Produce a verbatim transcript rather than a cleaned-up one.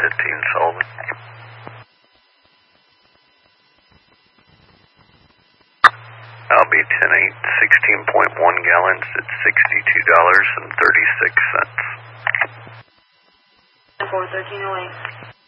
fifteen Sullivan. I'll be ten eight, sixteen point one gallons at sixty-two dollars and thirty-six cents. four thirteen oh eight.